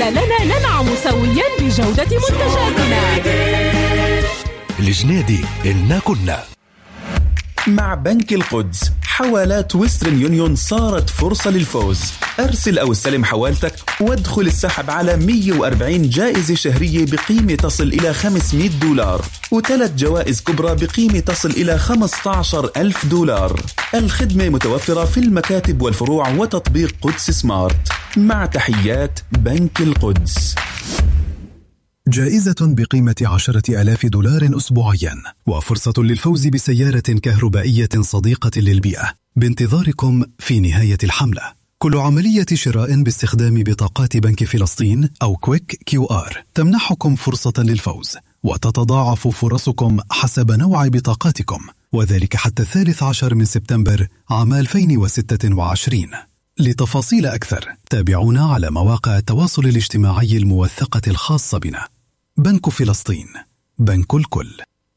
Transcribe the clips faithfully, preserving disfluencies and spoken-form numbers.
خلالنا ننعم سويا بجودة منتجاتنا. الجنيدي إلنا كنا. مع بنك القدس حوالات ويسترن يونيون صارت فرصة للفوز. أرسل أو استلم حوالتك وادخل السحب على مئة وأربعين جائزة شهرية بقيمة تصل إلى خمسمئة دولار وثلاث جوائز كبرى بقيمة تصل إلى خمسة عشر ألف دولار. الخدمة متوفرة في المكاتب والفروع وتطبيق قدس سمارت. مع تحيات بنك القدس. جائزة بقيمة عشرة آلاف دولار أسبوعيا وفرصة للفوز بسيارة كهربائية صديقة للبيئة بانتظاركم في نهاية الحملة. كل عملية شراء باستخدام بطاقات بنك فلسطين أو كويك كيو آر تمنحكم فرصة للفوز، وتتضاعف فرصكم حسب نوع بطاقاتكم، وذلك حتى الثالث عشر من سبتمبر عام ألفين وستة وعشرين. لتفاصيل أكثر تابعونا على مواقع التواصل الاجتماعي الموثقة الخاصة بنا. بنك فلسطين، بنك الكل.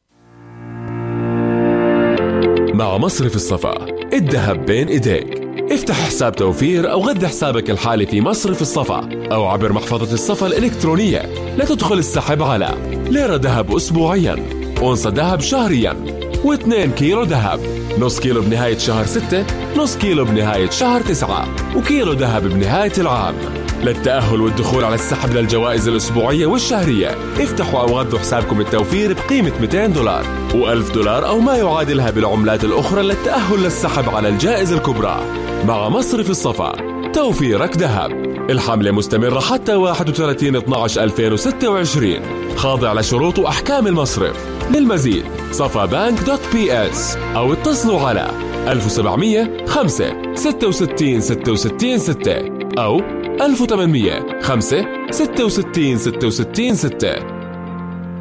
مع مصرف الصفا الذهب بين إيديك. افتح حساب توفير أو غذي حسابك الحالي في مصرف الصفا أو عبر محفظة الصفا الإلكترونية لتدخل السحب على ليرة ذهب أسبوعيا، أونصة ذهب شهريا، واثنين كيلو ذهب، نص كيلو بنهاية شهر ستة، نص كيلو بنهاية شهر تسعة، وكيلو ذهب بنهاية العام. للتأهل والدخول على السحب للجوائز الأسبوعية والشهرية افتحوا أو غذوا حسابكم التوفير بقيمة مئتين دولار وألف دولار أو ما يعادلها بالعملات الأخرى للتأهل للسحب على الجائزة الكبرى. مع مصرف الصفا توفيرك ذهب. الحملة مستمرة حتى واحد وثلاثين اثني عشر ألفين وستة وعشرين، خاضع لشروط وأحكام المصرف. للمزيد صفا بانك دوت بي اس أو اتصلوا على ألف وسبعمئة خمسة ستة وستين ستة وستين ستة أو ألف وثمانمئة خمسة ستة وستين ستة وستين ستة.